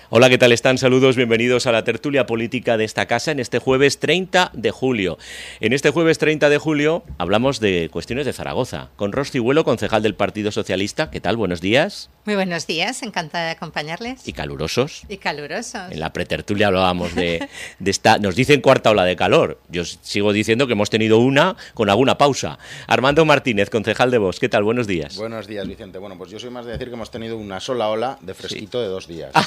Hola, ¿qué tal están? Saludos, bienvenidos a la tertulia política de esta casa en este jueves 30 de julio. En este jueves 30 de julio hablamos de cuestiones de Zaragoza, con Ros Cigüelo, concejal del Partido Socialista. ¿Qué tal? Buenos días. Muy buenos días, encantada de acompañarles. Y calurosos. Y calurosos. En la pretertulia hablábamos de esta, nos dicen cuarta ola de calor. Yo sigo diciendo que hemos tenido una con alguna pausa. Armando Martínez, concejal de Vox. ¿Qué tal? Buenos días. Buenos días, Vicente. Bueno, pues yo soy más de decir que hemos tenido una sola ola de fresquito de 2 días.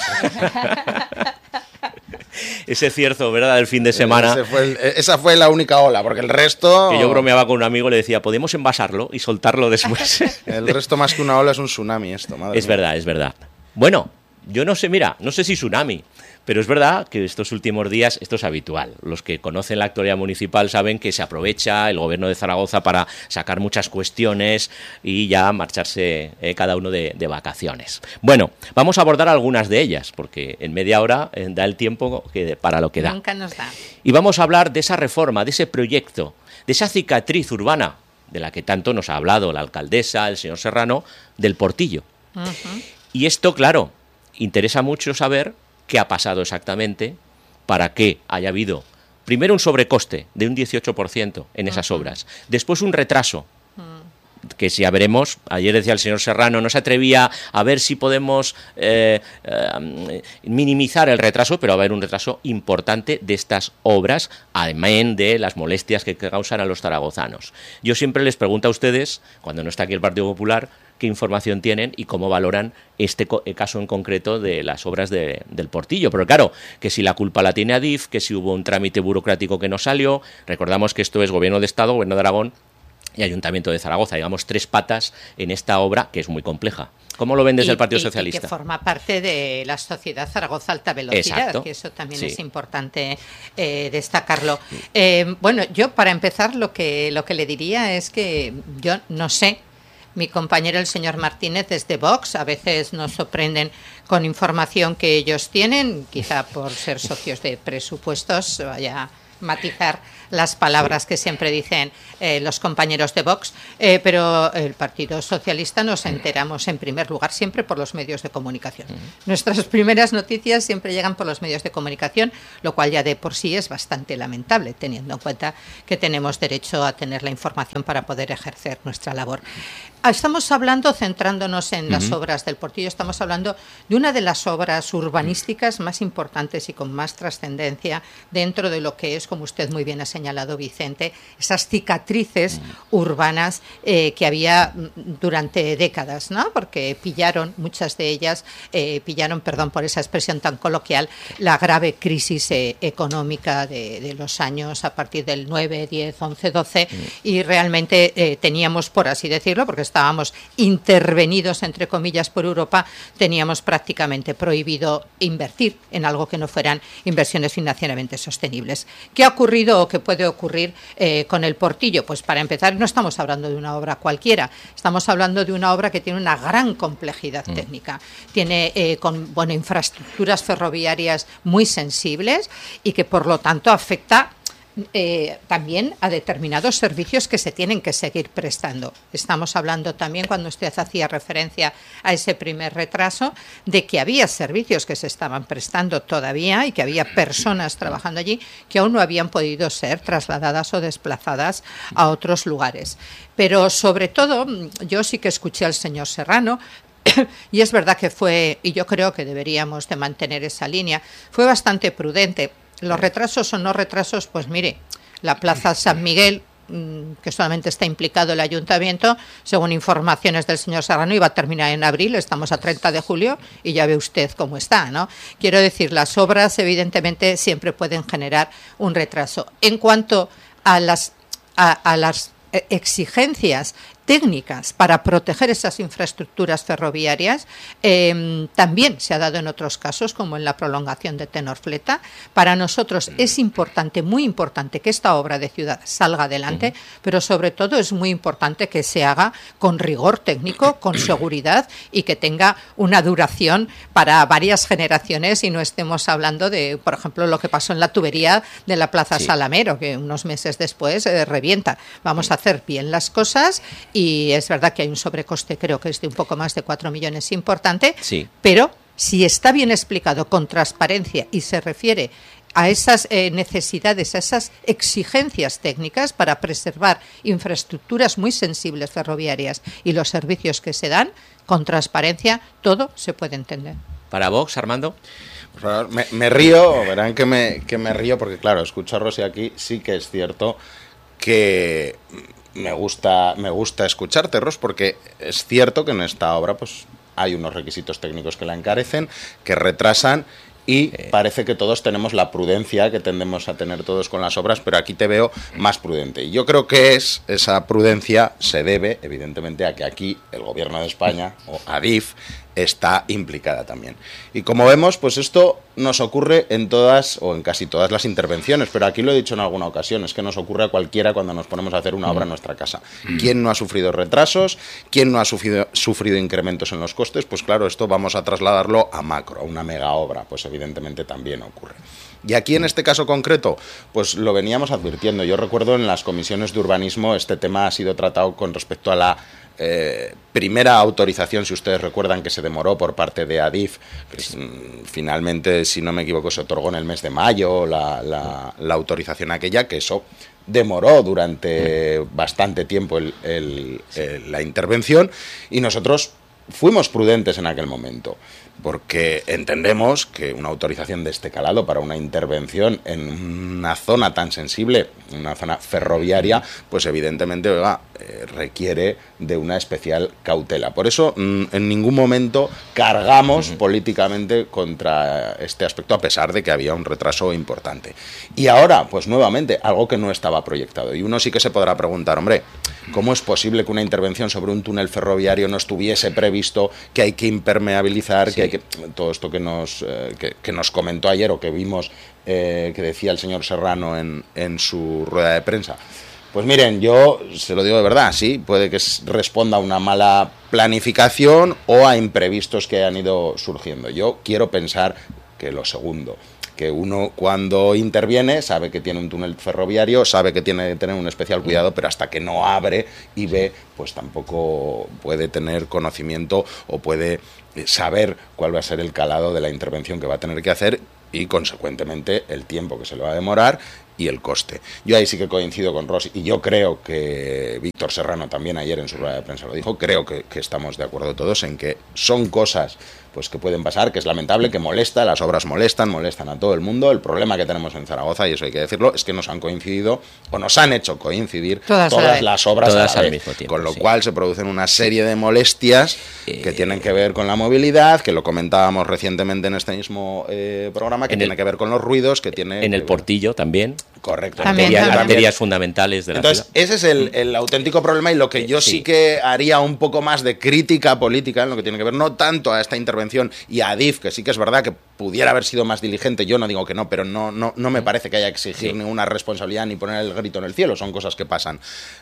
Ese cierzo, ¿verdad?, del fin de semana. Esa fue la única ola, porque el resto... Que yo bromeaba con un amigo, le decía, ¿podemos envasarlo y soltarlo después? El resto más que una ola es un tsunami esto, madre mía. Es verdad. Bueno, yo no sé, no sé si tsunami, pero es verdad que estos últimos días esto es habitual. Los que conocen la actualidad municipal saben que se aprovecha el gobierno de Zaragoza para sacar muchas cuestiones y ya marcharse cada uno de vacaciones. Bueno, vamos a abordar algunas de ellas, porque en media hora da el tiempo para lo que da. Nunca nos da. Y vamos a hablar de esa reforma, de ese proyecto, de esa cicatriz urbana de la que tanto nos ha hablado la alcaldesa, el señor Serrano, del Portillo. Uh-huh. Y esto, claro, interesa mucho saber qué ha pasado exactamente para que haya habido, primero, un sobrecoste de un 18% en esas obras, después un retraso, que si ya veremos, ayer decía el señor Serrano, no se atrevía a ver si podemos minimizar el retraso, pero va a haber un retraso importante de estas obras, además de las molestias que causan a los zaragozanos. Yo siempre les pregunto a ustedes, cuando no está aquí el Partido Popular, qué información tienen y cómo valoran este caso en concreto de las obras del Portillo. Pero claro, que si la culpa la tiene Adif, que si hubo un trámite burocrático que no salió, recordamos que esto es Gobierno de Estado, Gobierno de Aragón y Ayuntamiento de Zaragoza, digamos 3 patas en esta obra que es muy compleja. ¿Cómo lo ven desde el Partido Socialista? Y que forma parte de la sociedad Zaragoza Alta Velocidad. Exacto. Que eso también es importante destacarlo. Bueno, yo para empezar lo que le diría es que yo no sé. Mi compañero, el señor Martínez, desde Vox, a veces nos sorprenden con información que ellos tienen, quizá por ser socios de presupuestos, vaya a matizar las palabras que siempre dicen los compañeros de Vox, pero el Partido Socialista nos enteramos en primer lugar siempre por los medios de comunicación. Nuestras primeras noticias siempre llegan por los medios de comunicación, lo cual ya de por sí es bastante lamentable, teniendo en cuenta que tenemos derecho a tener la información para poder ejercer nuestra labor. Estamos hablando, centrándonos en las obras del Portillo, estamos hablando de una de las obras urbanísticas más importantes y con más trascendencia dentro de lo que es, como usted muy bien ha señalado, Vicente, esas cicatrices urbanas que había durante décadas, ¿no? Porque muchas de ellas pillaron, perdón por esa expresión tan coloquial, la grave crisis económica de los años a partir del 9, 10, 11, 12 y realmente teníamos, por así decirlo, porque estábamos intervenidos, entre comillas, por Europa, teníamos prácticamente prohibido invertir en algo que no fueran inversiones financieramente sostenibles. ¿Qué ha ocurrido o qué puede ocurrir con el Portillo? Pues para empezar, no estamos hablando de una obra cualquiera, estamos hablando de una obra que tiene una gran complejidad técnica, tiene infraestructuras ferroviarias muy sensibles y que por lo tanto afecta también a determinados servicios que se tienen que seguir prestando. Estamos hablando también, cuando usted hacía referencia a ese primer retraso, de que había servicios que se estaban prestando todavía y que había personas trabajando allí que aún no habían podido ser trasladadas o desplazadas a otros lugares. Pero sobre todo, yo sí que escuché al señor Serrano, y es verdad que fue, y yo creo que deberíamos de mantener esa línea, fue bastante prudente. Los retrasos o no retrasos, pues mire, la Plaza San Miguel, que solamente está implicado el ayuntamiento, según informaciones del señor Serrano, iba a terminar en abril, estamos a 30 de julio y ya ve usted cómo está, ¿no? Quiero decir, las obras evidentemente siempre pueden generar un retraso. En cuanto a las exigencias técnicas para proteger esas infraestructuras ferroviarias, también se ha dado en otros casos, como en la prolongación de Tenor-Fleta. Para nosotros es importante, muy importante, que esta obra de ciudad salga adelante, pero sobre todo es muy importante que se haga con rigor técnico, con seguridad y que tenga una duración para varias generaciones y no estemos hablando de, por ejemplo, lo que pasó en la tubería de la Plaza Salamero, que unos meses después revienta. Vamos a hacer bien las cosas. Y es verdad que hay un sobrecoste, creo que es de un poco más de 4 millones importante, pero si está bien explicado con transparencia y se refiere a esas necesidades, a esas exigencias técnicas para preservar infraestructuras muy sensibles ferroviarias y los servicios que se dan, con transparencia todo se puede entender. ¿Para Vox, Armando? Me río, verán que me río porque, claro, escucho a Rosy aquí, sí que es cierto que me gusta escucharte, Ros, porque es cierto que en esta obra pues hay unos requisitos técnicos que la encarecen, que retrasan, y parece que todos tenemos la prudencia que tendemos a tener todos con las obras, pero aquí te veo más prudente. Y yo creo que esa prudencia se debe, evidentemente, a que aquí el Gobierno de España, o ADIF, está implicada también. Y como vemos, pues esto nos ocurre en todas o en casi todas las intervenciones, pero aquí lo he dicho en alguna ocasión, es que nos ocurre a cualquiera cuando nos ponemos a hacer una obra en nuestra casa. ¿Quién no ha sufrido retrasos? ¿Quién no ha sufrido incrementos en los costes? Pues claro, esto vamos a trasladarlo a macro, a una mega obra, pues evidentemente también ocurre. Y aquí en este caso concreto, pues lo veníamos advirtiendo. Yo recuerdo en las comisiones de urbanismo este tema ha sido tratado con respecto a la primera autorización, si ustedes recuerdan, que se demoró por parte de ADIF, pues, finalmente, si no me equivoco, se otorgó en el mes de mayo la autorización aquella, que eso demoró durante bastante tiempo la intervención, y nosotros fuimos prudentes en aquel momento, porque entendemos que una autorización de este calado para una intervención en una zona tan sensible, una zona ferroviaria, pues evidentemente requiere de una especial cautela. Por eso en ningún momento cargamos políticamente contra este aspecto, a pesar de que había un retraso importante. Y ahora, pues nuevamente, algo que no estaba proyectado. Y uno sí que se podrá preguntar, hombre, ¿cómo es posible que una intervención sobre un túnel ferroviario no estuviese previsto, que hay que impermeabilizar, que hay que... Todo esto que nos comentó ayer o que vimos que decía el señor Serrano en su rueda de prensa? Pues miren, yo se lo digo de verdad, sí, puede que responda a una mala planificación o a imprevistos que han ido surgiendo. Yo quiero pensar que lo segundo, que uno cuando interviene sabe que tiene un túnel ferroviario, sabe que tiene que tener un especial cuidado, pero hasta que no abre y ve, pues tampoco puede tener conocimiento o puede saber cuál va a ser el calado de la intervención que va a tener que hacer y, consecuentemente, el tiempo que se le va a demorar y el coste. Yo ahí sí que coincido con Rosy, y yo creo que Víctor Serrano también ayer en su rueda de prensa lo dijo, creo que estamos de acuerdo todos en que son cosas pues que pueden pasar, que es lamentable, que molesta, las obras molestan a todo el mundo. El problema que tenemos en Zaragoza, y eso hay que decirlo, es que nos han coincidido o nos han hecho coincidir todas las obras a la vez, mismo tiempo, con lo cual se producen una serie de molestias que tienen que ver con la movilidad, que lo comentábamos recientemente en este mismo programa, que tiene que ver con los ruidos, que tiene en el Portillo también. Correcto. Arterias fundamentales de la ciudad. Entonces, ese es el auténtico problema, y lo que yo sí que haría un poco más de crítica política en lo que tiene que ver, no tanto a esta intervención y a ADIF, que sí que es verdad que pudiera haber sido más diligente, yo no digo que no, pero no me parece que haya que exigir ninguna responsabilidad ni poner el grito en el cielo, son cosas que pasan.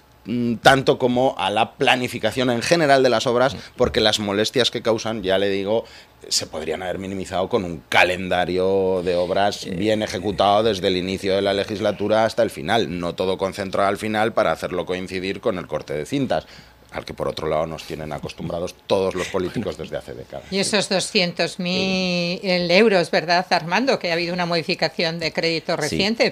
Tanto como a la planificación en general de las obras, porque las molestias que causan, ya le digo, se podrían haber minimizado con un calendario de obras bien ejecutado desde el inicio de la legislatura hasta el final, no todo concentrado al final para hacerlo coincidir con el corte de cintas, al que por otro lado nos tienen acostumbrados todos los políticos desde hace décadas. Y esos 200.000 euros, ¿verdad, Armando? Que ha habido una modificación de crédito reciente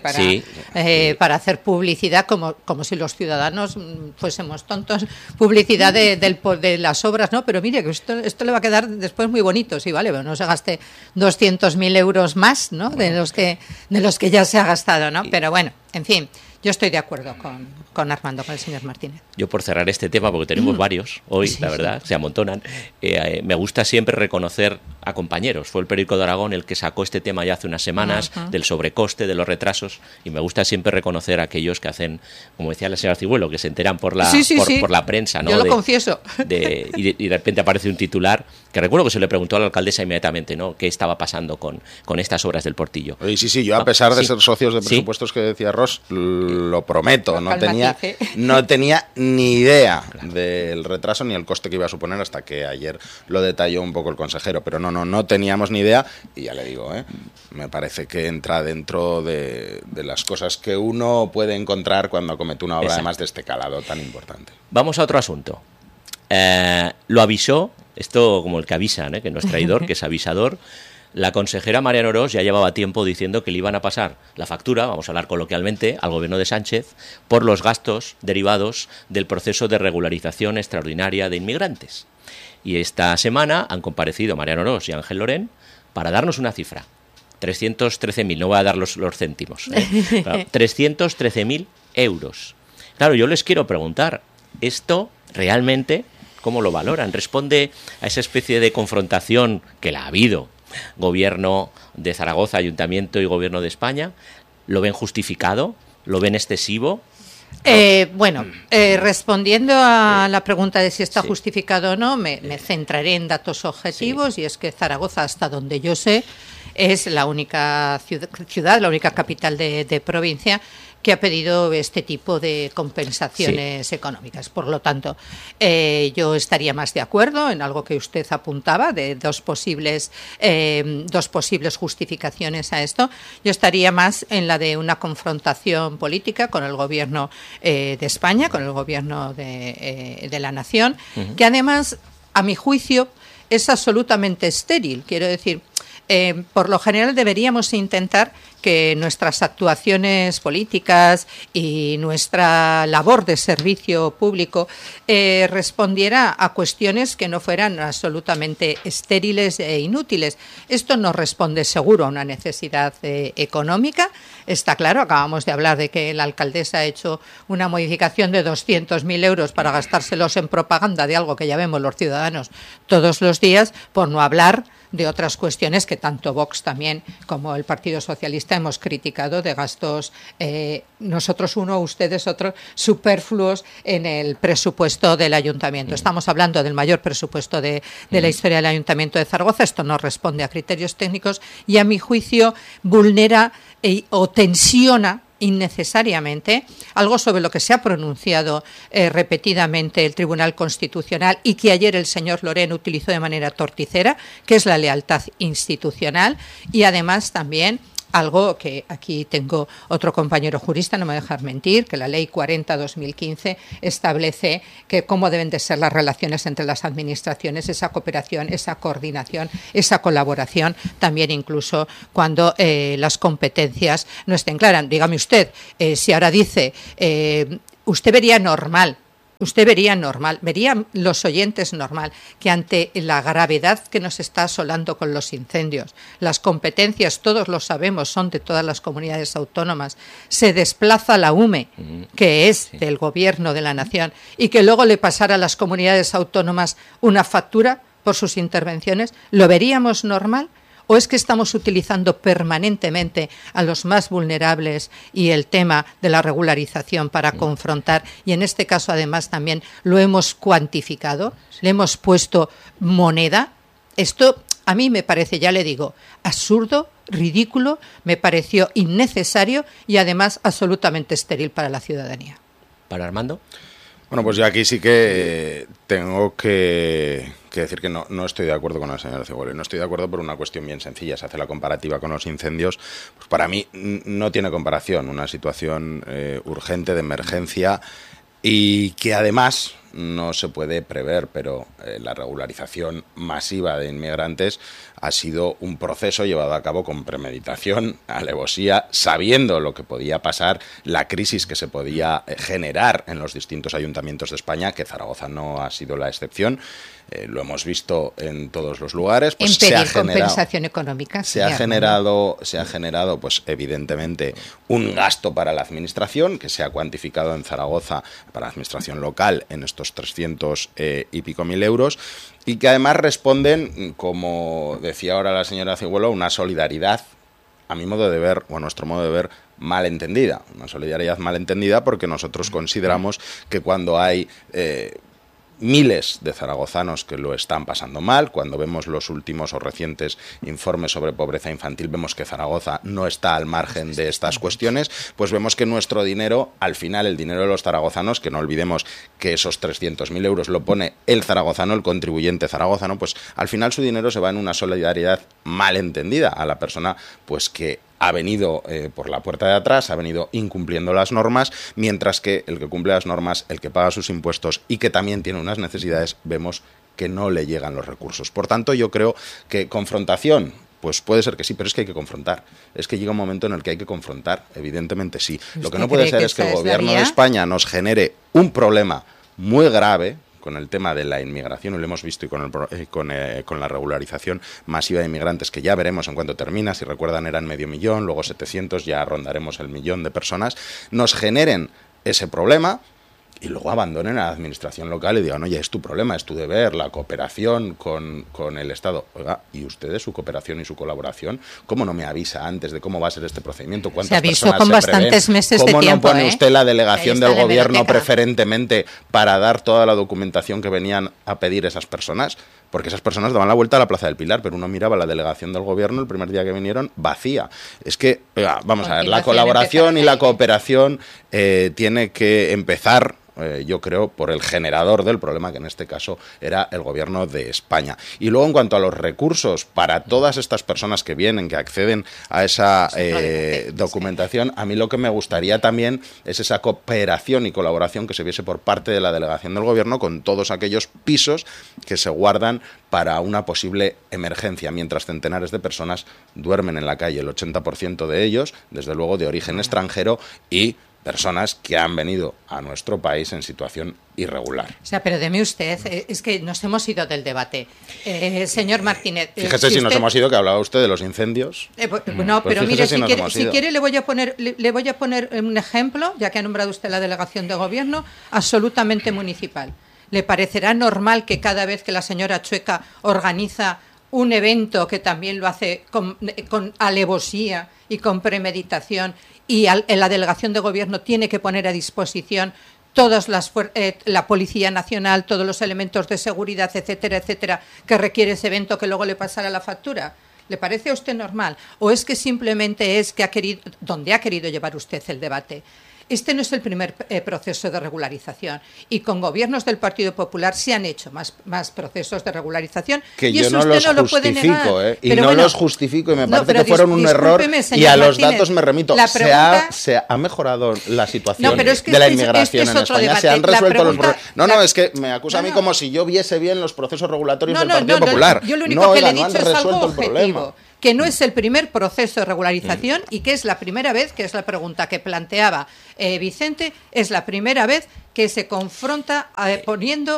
para hacer publicidad, como si los ciudadanos fuésemos tontos, publicidad de las obras, ¿no? Pero mire, que esto le va a quedar después muy bonito, sí, vale, pero no se gaste 200.000 euros más, ¿no? De los que ya se ha gastado, ¿no? Pero bueno, en fin. Yo estoy de acuerdo con Armando, con el señor Martínez. Yo, por cerrar este tema, porque tenemos varios hoy, la verdad, se amontonan, me gusta siempre reconocer a compañeros. Fue el Periódico de Aragón el que sacó este tema ya hace unas semanas, del sobrecoste, de los retrasos, y me gusta siempre reconocer a aquellos que hacen, como decía la señora Cigüelo, que se enteran por la prensa, ¿no? Yo lo confieso. Y de repente aparece un titular, que recuerdo que se le preguntó a la alcaldesa inmediatamente, ¿no?, qué estaba pasando con estas obras del Portillo. Oye, sí, yo a pesar de ser socios de presupuestos que decía Ross, lo prometo, no tenía ni idea del retraso ni el coste que iba a suponer hasta que ayer lo detalló un poco el consejero, pero no teníamos ni idea, y ya le digo, me parece que entra dentro de las cosas que uno puede encontrar cuando acomete una obra además de este calado tan importante. Vamos a otro asunto. Lo avisó, esto como el que avisa, que no es traidor, que es avisador. La consejera Mariano Ros ya llevaba tiempo diciendo que le iban a pasar la factura, vamos a hablar coloquialmente, al gobierno de Sánchez por los gastos derivados del proceso de regularización extraordinaria de inmigrantes. Y esta semana han comparecido Mariano Ros y Ángel Lorén para darnos una cifra. 313.000, no voy a dar los céntimos. Claro, 313.000 euros. Claro, yo les quiero preguntar, ¿esto realmente cómo lo valoran? ¿Responde a esa especie de confrontación que la ha habido? Gobierno de Zaragoza, Ayuntamiento y Gobierno de España, ¿lo ven justificado? ¿Lo ven excesivo? Respondiendo a la pregunta de si está justificado o no, me centraré en datos objetivos, y es que Zaragoza, hasta donde yo sé, es la única ciudad, la única capital de provincia que ha pedido este tipo de compensaciones económicas. Por lo tanto, yo estaría más de acuerdo en algo que usted apuntaba, de dos posibles justificaciones a esto. Yo estaría más en la de una confrontación política con el Gobierno de España, con el Gobierno de la Nación, que además, a mi juicio, es absolutamente estéril. Quiero decir, por lo general deberíamos intentar que nuestras actuaciones políticas y nuestra labor de servicio público respondiera a cuestiones que no fueran absolutamente estériles e inútiles. Esto no responde seguro a una necesidad económica. Está claro, acabamos de hablar de que la alcaldesa ha hecho una modificación de 200.000 euros para gastárselos en propaganda de algo que ya vemos los ciudadanos todos los días, por no hablar de otras cuestiones que tanto Vox también como el Partido Socialista hemos criticado, de gastos, nosotros uno, ustedes otro, superfluos en el presupuesto del Ayuntamiento. Estamos hablando del mayor presupuesto de la historia del Ayuntamiento de Zaragoza. Esto no responde a criterios técnicos y, a mi juicio, vulnera o tensiona innecesariamente algo sobre lo que se ha pronunciado repetidamente el Tribunal Constitucional y que ayer el señor Lorén utilizó de manera torticera, que es la lealtad institucional, y además también algo que aquí tengo otro compañero jurista, no me voy a dejar mentir, que la Ley 40/2015 establece que cómo deben de ser las relaciones entre las administraciones, esa cooperación, esa coordinación, esa colaboración, también incluso cuando las competencias no estén claras. Dígame usted, si ahora dice, usted vería normal, verían los oyentes normal, que ante la gravedad que nos está asolando con los incendios, las competencias, todos lo sabemos, son de todas las comunidades autónomas, se desplaza la UME, que es del Gobierno de la Nación, y que luego le pasara a las comunidades autónomas una factura por sus intervenciones? ¿Lo veríamos normal? ¿O es que estamos utilizando permanentemente a los más vulnerables y el tema de la regularización para confrontar? Y en este caso, además, también lo hemos cuantificado, le hemos puesto moneda. Esto a mí me parece, ya le digo, absurdo, ridículo, me pareció innecesario y además absolutamente estéril para la ciudadanía. ¿Para Armando? Bueno, pues yo aquí sí que tengo que decir que no estoy de acuerdo con la señora Cigüelo. No estoy de acuerdo por una cuestión bien sencilla. Se hace la comparativa con los incendios. Pues para mí no tiene comparación. Una situación urgente, de emergencia, y que además no se puede prever, pero la regularización masiva de inmigrantes ha sido un proceso llevado a cabo con premeditación, alevosía, sabiendo lo que podía pasar, la crisis que se podía generar en los distintos ayuntamientos de España, que Zaragoza no ha sido la excepción. Lo hemos visto en todos los lugares. Pues en pedir compensación económica. Se ha generado, pues evidentemente, un gasto para la administración, que se ha cuantificado en Zaragoza para la administración local en estos 300 y pico mil euros, y que además responden, como decía ahora la señora Cigüelo, una solidaridad, a mi modo de ver, o a nuestro modo de ver, mal entendida. Una solidaridad mal entendida porque nosotros consideramos que cuando hay miles de zaragozanos que lo están pasando mal, cuando vemos los últimos o recientes informes sobre pobreza infantil, vemos que Zaragoza no está al margen de estas cuestiones, pues vemos que nuestro dinero, al final el dinero de los zaragozanos, que no olvidemos que esos 300.000 euros lo pone el zaragozano, el contribuyente zaragozano, pues al final su dinero se va en una solidaridad mal entendida a la persona pues que ha venido por la puerta de atrás, ha venido incumpliendo las normas, mientras que el que cumple las normas, el que paga sus impuestos y que también tiene unas necesidades, vemos que no le llegan los recursos. Por tanto, yo creo que confrontación, pues puede ser que sí, pero es que hay que confrontar. Es que llega un momento en el que hay que confrontar, evidentemente sí. Lo que no puede ser es que el gobierno de España nos genere un problema muy grave con el tema de la inmigración, y lo hemos visto, y con la regularización masiva de inmigrantes, que ya veremos en cuánto termina. Si recuerdan, eran 500.000, luego 700, ya rondaremos el 1.000.000 de personas. Nos generen ese problema y luego abandonen a la administración local y digan, oye, es tu problema, es tu deber, la cooperación con el Estado. Oiga, ¿y ustedes su cooperación y su colaboración? ¿Cómo no me avisa antes de cómo va a ser este procedimiento? ¿Cuántas personas con bastantes meses de tiempo? ¿Cómo no pone usted la delegación del gobierno preferentemente para dar toda la documentación que venían a pedir esas personas? Porque esas personas daban la vuelta a la Plaza del Pilar, pero uno miraba la delegación del gobierno el primer día que vinieron vacía. Es que, oiga, vamos a ver, la colaboración y la cooperación tiene que empezar, yo creo, por el generador del problema, que en este caso era el gobierno de España. Y luego, en cuanto a los recursos para todas estas personas que vienen, que acceden a esa documentación, a mí lo que me gustaría también es esa cooperación y colaboración que se viese por parte de la delegación del gobierno con todos aquellos pisos que se guardan para una posible emergencia, mientras centenares de personas duermen en la calle, el 80% de ellos, desde luego, de origen extranjero, y personas que han venido a nuestro país en situación irregular. O sea, pero deme usted, es que nos hemos ido del debate. Señor Martínez... Fíjese si nos hemos ido, que hablaba usted de los incendios. No, pero mire, si quiere le voy a poner un ejemplo, ya que ha nombrado usted la delegación de gobierno, absolutamente municipal. ¿Le parecerá normal que cada vez que la señora Chueca organiza un evento, que también lo hace con alevosía y con premeditación, y en la delegación de gobierno tiene que poner a disposición todas la Policía Nacional, todos los elementos de seguridad, etcétera, etcétera, que requiere ese evento, que luego le pasará la factura? ¿Le parece a usted normal? ¿O es que simplemente es que donde ha querido llevar usted el debate? Este no es el primer proceso de regularización, y con gobiernos del Partido Popular se han hecho más procesos de regularización, que y yo eso no usted los no lo puede negar. Y no los justifico, y me parece que fueron un error, y a los datos me remito. Se ha mejorado la situación de la inmigración en España, se han resuelto los problemas. Es que me acusa a mí como si yo viese bien los procesos regulatorios del Partido Popular. Yo lo único que le he dicho es algo objetivo, que no es el primer proceso de regularización, y que es la primera vez, que es la pregunta que planteaba Vicente, es la primera vez que se confronta poniendo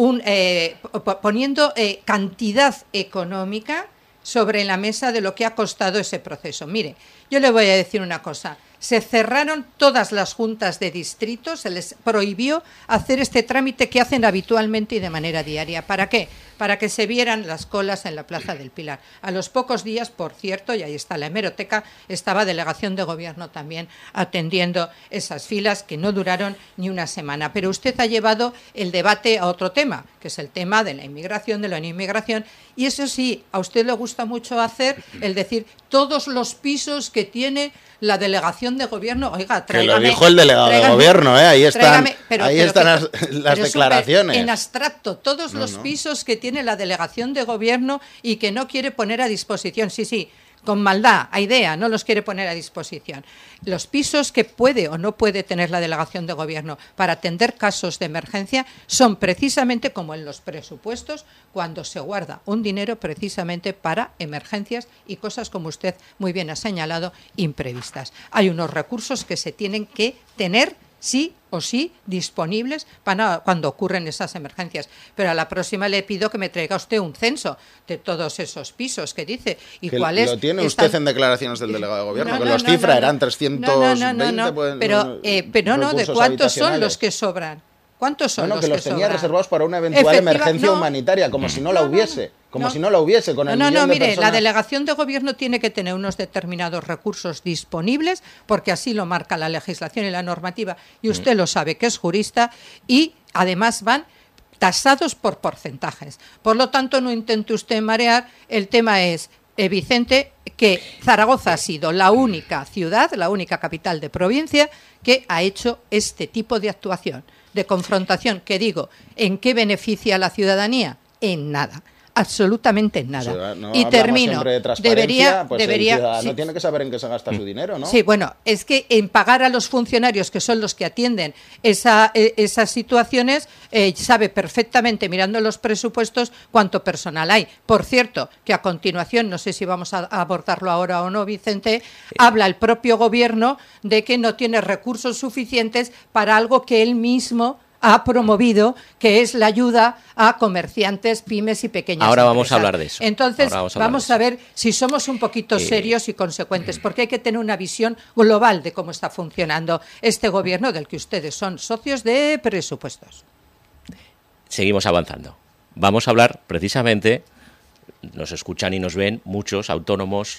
cantidad económica sobre la mesa de lo que ha costado ese proceso. Mire, yo le voy a decir una cosa. Se cerraron todas las juntas de distrito, se les prohibió hacer este trámite que hacen habitualmente y de manera diaria. ¿Para qué? Para que se vieran las colas en la Plaza del Pilar. A los pocos días, por cierto, y ahí está la hemeroteca, estaba delegación de gobierno también atendiendo esas filas, que no duraron ni una semana. Pero usted ha llevado el debate a otro tema, que es el tema de la inmigración, de la no inmigración, y eso sí, a usted le gusta mucho hacer el decir todos los pisos que tiene la delegación de gobierno. Oiga, tráigame, que lo dijo el delegado de gobierno, ahí están, están las declaraciones. En abstracto, todos los pisos que tiene la delegación de gobierno y que no quiere poner a disposición. Sí, con maldad, a idea, no los quiere poner a disposición. Los pisos que puede o no puede tener la delegación de gobierno para atender casos de emergencia son precisamente como en los presupuestos, cuando se guarda un dinero precisamente para emergencias y cosas, como usted muy bien ha señalado, imprevistas. Hay unos recursos que se tienen que tener sí o sí disponibles para cuando ocurren esas emergencias. Pero a la próxima le pido que me traiga usted un censo de todos esos pisos que dice. ¿Y cuáles? ¿Lo tiene usted en declaraciones del delegado de gobierno? Que los cifra eran 320. Pero no, ¿de cuántos son los que sobran? ¿Cuántos son los que los tenía reservados para una eventual emergencia humanitaria, como si no la hubiese. Con el millón de personas. La delegación de gobierno tiene que tener unos determinados recursos disponibles, porque así lo marca la legislación y la normativa, y usted lo sabe, que es jurista, y además van tasados por porcentajes. Por lo tanto, no intente usted marear. El tema es, Vicente, que Zaragoza ha sido la única ciudad, la única capital de provincia que ha hecho este tipo de actuación, de confrontación, que digo, ¿en qué beneficia a la ciudadanía? En nada. absolutamente nada. O sea, no y termino. De debería, pues debería, el ciudadano tiene que saber en qué se gasta su dinero, ¿no? Sí, bueno, es que en pagar a los funcionarios, que son los que atienden esas situaciones, sabe perfectamente, mirando los presupuestos, cuánto personal hay. Por cierto, que a continuación, no sé si vamos a abordarlo ahora o no, Vicente, habla el propio gobierno de que no tiene recursos suficientes para algo que él mismo ha promovido, que es la ayuda a comerciantes, pymes y pequeñas Ahora empresas. Vamos a hablar de eso. Entonces, vamos a ver si somos un poquito serios y consecuentes, porque hay que tener una visión global de cómo está funcionando este gobierno del que ustedes son socios de presupuestos. Seguimos avanzando. Vamos a hablar precisamente, nos escuchan y nos ven muchos autónomos,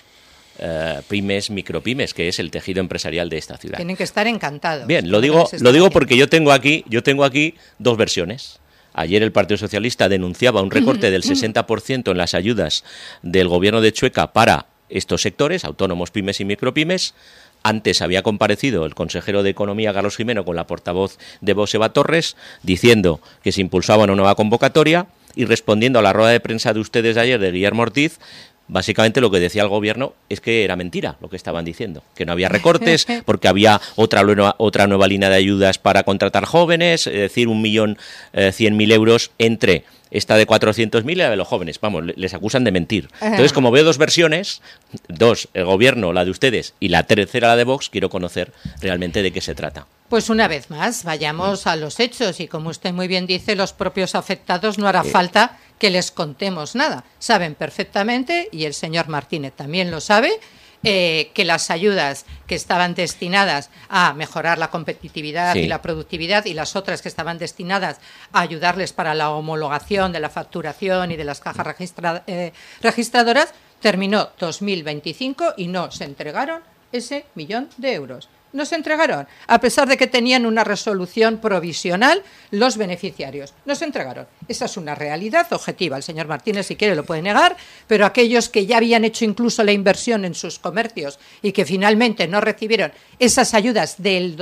pymes, micropymes, que es el tejido empresarial de esta ciudad. Tienen que estar encantados. Bien, lo digo porque yo tengo aquí dos versiones. Ayer el Partido Socialista denunciaba un recorte del 60% en las ayudas del gobierno de Chueca para estos sectores, autónomos, pymes y micropymes. Antes había comparecido el consejero de Economía, Carlos Jimeno, con la portavoz de Vox, Eva Torres, diciendo que se impulsaba una nueva convocatoria, y respondiendo a la rueda de prensa de ustedes de ayer de Guillermo Ortiz, básicamente lo que decía el gobierno es que era mentira lo que estaban diciendo, que no había recortes porque había otra nueva línea de ayudas para contratar jóvenes, es decir, 1.100.000 euros entre esta de 400.000 y la de los jóvenes. Vamos, les acusan de mentir. Entonces, como veo dos versiones, el gobierno, la de ustedes, y la tercera, la de Vox, quiero conocer realmente de qué se trata. Pues una vez más, vayamos a los hechos, y como usted muy bien dice, los propios afectados no hará falta que les contemos nada. Saben perfectamente, y el señor Martínez también lo sabe, que las ayudas que estaban destinadas a mejorar la competitividad y la productividad, y las otras que estaban destinadas a ayudarles para la homologación de la facturación y de las cajas registradoras, terminó 2025 y no se entregaron ese 1.000.000 de euros. No se entregaron, a pesar de que tenían una resolución provisional los beneficiarios. No se entregaron. Esa es una realidad objetiva. El señor Martínez, si quiere, lo puede negar, pero aquellos que ya habían hecho incluso la inversión en sus comercios y que finalmente no recibieron esas ayudas del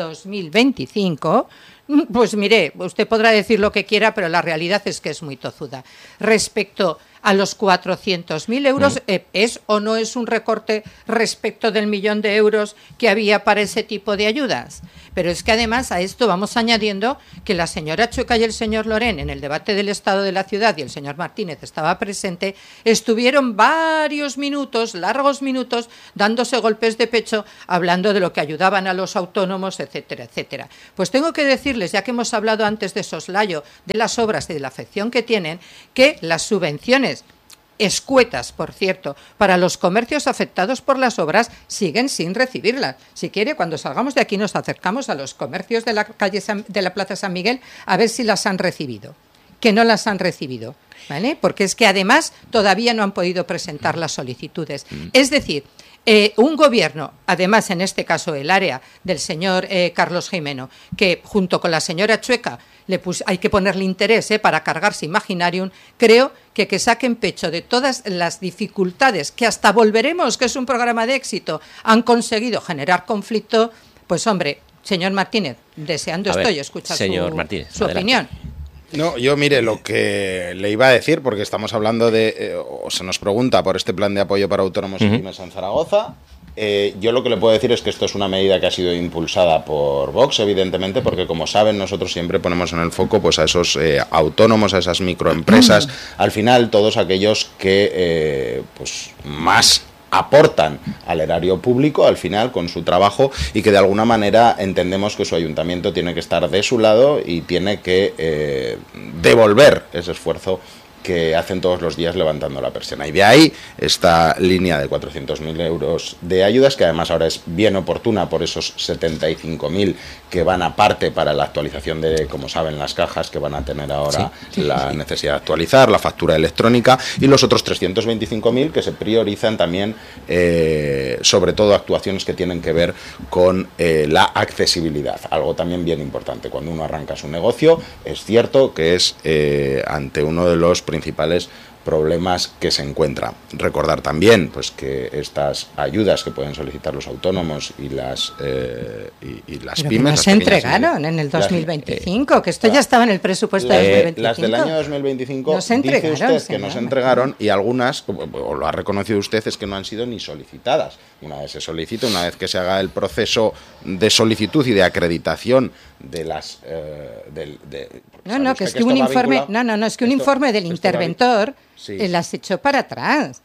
2025, pues mire, usted podrá decir lo que quiera, pero la realidad es que es muy tozuda. Respecto a los 400.000 euros, ¿es o no es un recorte respecto del 1.000.000 de euros que había para ese tipo de ayudas? Pero es que además a esto vamos añadiendo que la señora Chueca y el señor Lorén, en el debate del estado de la ciudad, y el señor Martínez estaba presente, estuvieron varios minutos, largos minutos, dándose golpes de pecho, hablando de lo que ayudaban a los autónomos, etcétera, etcétera. Pues tengo que decirles, ya que hemos hablado antes de soslayo, de las obras y de la afección que tienen, que las subvenciones escuetas, por cierto, para los comercios afectados por las obras siguen sin recibirlas. Si quiere, cuando salgamos de aquí nos acercamos a los comercios de la calle de la Plaza San Miguel a ver si las han recibido, que no las han recibido, ¿vale? Porque es que además todavía no han podido presentar las solicitudes. Es decir, un gobierno, además en este caso el área del señor Carlos Jimeno, que junto con la señora Chueca hay que ponerle interés para cargarse Imaginarium, creo que saquen pecho de todas las dificultades que hasta Volveremos, que es un programa de éxito, han conseguido generar conflicto. Pues hombre, señor Martínez, deseando estoy escuchar su opinión. No, yo mire, lo que le iba a decir, porque estamos hablando o se nos pregunta por este plan de apoyo para autónomos y pymes en Zaragoza. Yo lo que le puedo decir es que esto es una medida que ha sido impulsada por Vox, evidentemente, porque como saben, nosotros siempre ponemos en el foco pues a esos autónomos, a esas microempresas, al final todos aquellos que pues más aportan al erario público al final con su trabajo, y que de alguna manera entendemos que su ayuntamiento tiene que estar de su lado y tiene que devolver ese esfuerzo que hacen todos los días levantando la persiana. Y de ahí esta línea de 400.000 euros de ayudas, que además ahora es bien oportuna por esos 75.000 que van aparte para la actualización de, como saben, las cajas que van a tener ahora necesidad de actualizar, la factura electrónica, y los otros 325.000 que se priorizan también, sobre todo actuaciones que tienen que ver con la accesibilidad, algo también bien importante. Cuando uno arranca su negocio, es cierto que es ante uno de los principales problemas que se encuentra. Recordar también pues que estas ayudas que pueden solicitar los autónomos y las pero pymes... no se entregaron en el 2025, que esto ya estaba en el presupuesto de 2025. Las del año 2025 no se entregaron, dice usted que no se entregaron, y algunas, o lo ha reconocido usted, es que no han sido ni solicitadas. Una vez se solicite, una vez que se haga el proceso de solicitud y de acreditación de las... que es que un informe, es que un informe del interventor las echó para atrás,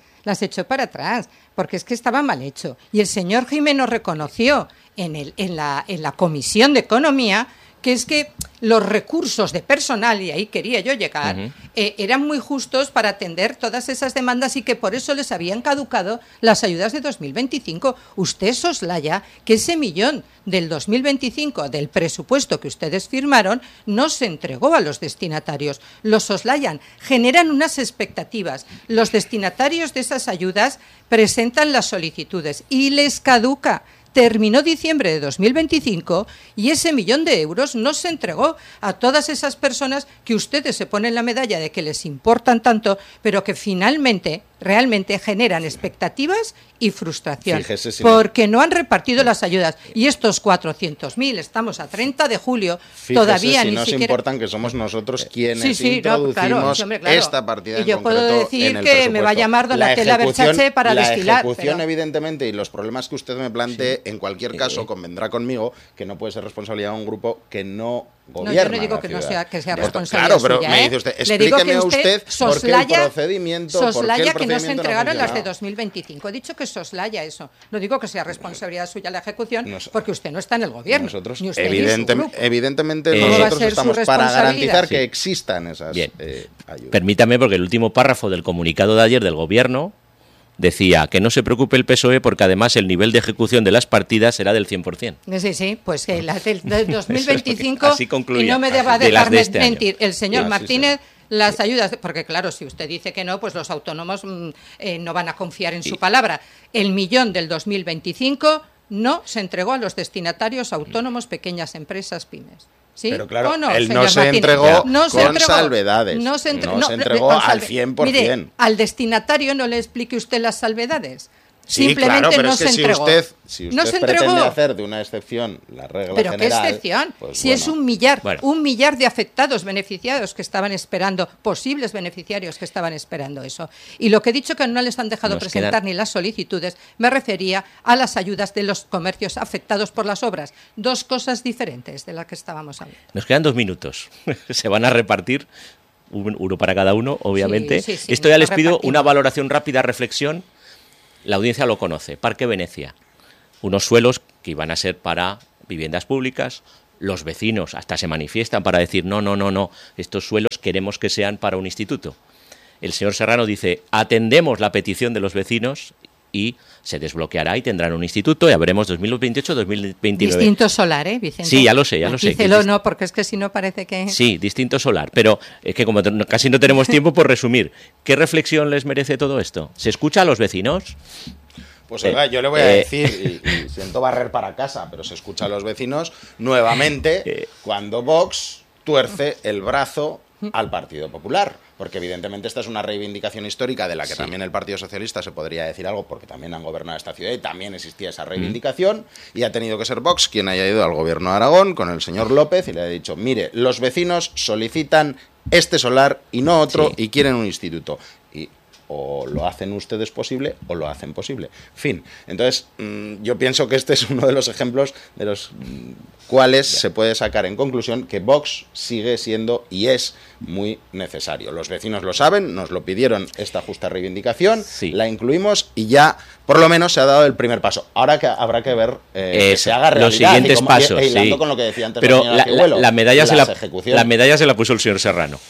porque es que estaba mal hecho. Y el señor Gimeno reconoció en la Comisión de Economía que es que los recursos de personal, y ahí quería yo llegar, eran muy justos para atender todas esas demandas y que por eso les habían caducado las ayudas de 2025. Usted soslaya que ese millón del 2025 del presupuesto que ustedes firmaron no se entregó a los destinatarios. Lo soslayan, generan unas expectativas. Los destinatarios de esas ayudas presentan las solicitudes y les caduca. Terminó diciembre de 2025 y ese millón de euros no se entregó a todas esas personas que ustedes se ponen la medalla de que les importan tanto, pero que finalmente, realmente generan expectativas y frustración. Fíjese porque no han repartido las ayudas. Y estos 400.000, estamos a 30 de julio, todavía si ni nos siquiera... importan, que somos nosotros quienes introducimos esta partida en concreto. Y yo puedo decir que me va a llamar Donatella Versace para destilar. La ejecución, evidentemente, y los problemas que usted me plantee, en cualquier caso, convendrá conmigo que no puede ser responsabilidad de un grupo que no gobierna. No, yo no digo que sea responsabilidad claro, pero suya, me dice usted, explíqueme usted por qué el procedimiento... Soslaya que no se entregaron las de 2025. He dicho que soslaya eso. No digo que sea responsabilidad suya la ejecución, porque usted no está en el gobierno. Nosotros, ni usted evidentemente, nosotros estamos para garantizar que existan esas ayudas. Permítame, porque el último párrafo del comunicado de ayer del gobierno decía que no se preocupe el PSOE porque además el nivel de ejecución de las partidas será del 100%. Sí, pues que la del 2025 así concluía, y no me deba dejarme mentir el señor Martínez. Sí. Las ayudas, porque claro, si usted dice que no, pues los autónomos no van a confiar en su palabra. El millón del 2025 no se entregó a los destinatarios autónomos, pequeñas empresas, pymes. ¿Sí? Pero claro, no, él no se entregó con salvedades. No se entregó al 100%. Mire, al destinatario no le explique usted las salvedades. Sí, simplemente claro, pero no es que se entregó. Si usted pretende hacer de una excepción la regla ¿pero general... qué excepción? Pues si es un millar de afectados, beneficiados que estaban esperando, posibles beneficiarios que estaban esperando eso. Y lo que he dicho que no les han dejado presentar ni las solicitudes, me refería a las ayudas de los comercios afectados por las obras. Dos cosas diferentes de las que estábamos hablando. Nos quedan 2 minutos. Se van a repartir uno para cada uno, obviamente. Sí, esto ya les pido una valoración rápida, reflexión. La audiencia lo conoce. Parque Venecia. Unos suelos que iban a ser para viviendas públicas. Los vecinos hasta se manifiestan para decir no. Estos suelos queremos que sean para un instituto. El señor Serrano dice, atendemos la petición de los vecinos y se desbloqueará y tendrán un instituto y habremos 2028-2029. Distinto solar, Vicente? Sí, ya lo sé. Dícelo, no, porque es que si no parece que... Sí, distinto solar, pero es que como casi no tenemos tiempo por resumir, ¿qué reflexión les merece todo esto? ¿Se escucha a los vecinos? Pues oiga, yo le voy a decir, y siento barrer para casa, pero se escucha a los vecinos nuevamente cuando Vox tuerce el brazo al Partido Popular, porque evidentemente esta es una reivindicación histórica de la que también el Partido Socialista se podría decir algo, porque también han gobernado esta ciudad y también existía esa reivindicación, y ha tenido que ser Vox quien haya ido al gobierno de Aragón con el señor López y le ha dicho, mire, los vecinos solicitan este solar y no otro y quieren un instituto. Y o lo hacen ustedes posible o lo hacen posible. Fin. Entonces, yo pienso que este es uno de los ejemplos de los cuales se puede sacar en conclusión que Vox sigue siendo y es muy necesario. Los vecinos lo saben, nos lo pidieron esta justa reivindicación, la incluimos y ya por lo menos se ha dado el primer paso. Ahora que habrá que ver que se haga realidad. Los siguientes pasos, hilando con lo que decía antes pero la señora la medalla se la puso el señor Serrano.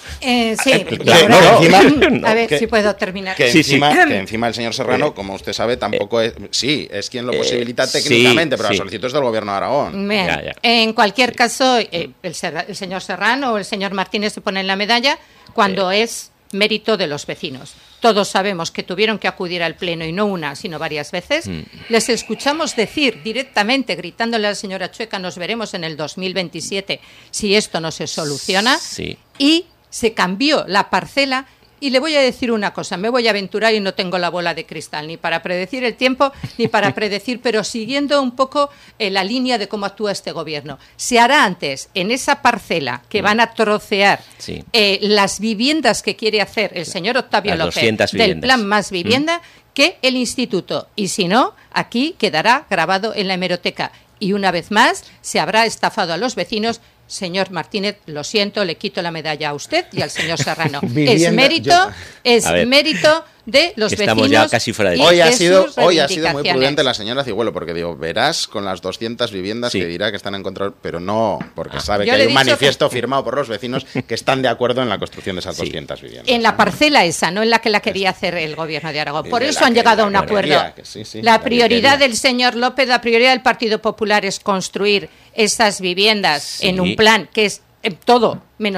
A ver si puedo terminar. Que encima el señor Serrano, como usted sabe, tampoco es quien lo posibilita técnicamente, pero la solicitud es del gobierno de Aragón. En cualquier caso, el señor Serrano o el señor Martínez se ponen la medalla cuando es mérito de los vecinos. Todos sabemos que tuvieron que acudir al pleno y no una, sino varias veces. Les escuchamos decir directamente, gritándole a la señora Chueca, nos veremos en el 2027 si esto no se soluciona. Y se cambió la parcela Y le voy a decir una cosa, me voy a aventurar y no tengo la bola de cristal, ni para predecir el tiempo, ni para predecir, pero siguiendo un poco la línea de cómo actúa este gobierno. Se hará antes, en esa parcela que van a trocear las viviendas que quiere hacer el señor Octavio López del Plan Más Vivienda, que el Instituto. Y si no, aquí quedará grabado en la hemeroteca. Y una vez más, se habrá estafado a los vecinos. Señor Martínez, lo siento, le quito la medalla a usted y al señor Serrano. Es mérito de los vecinos. Estamos ya casi fuera de hoy ha sido muy prudente la señora Cigüelo, porque digo, verás con las 200 viviendas que dirá que están en contra, pero no, porque sabe que hay un manifiesto firmado por los vecinos que están de acuerdo en la construcción de esas 200 viviendas. En la parcela esa, no en la que la quería hacer el gobierno de Aragón. Por eso han llegado a un acuerdo. La prioridad del señor López, la prioridad del Partido Popular es construir esas viviendas en un plan que es todo menos